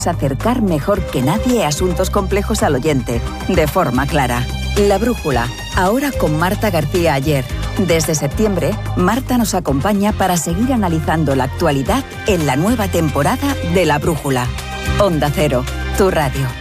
Acercar mejor que nadie asuntos complejos al oyente, de forma clara. La Brújula, ahora con Marta García Aller. Desde septiembre, Marta nos acompaña para seguir analizando la actualidad en la nueva temporada de La Brújula. Onda Cero, tu radio.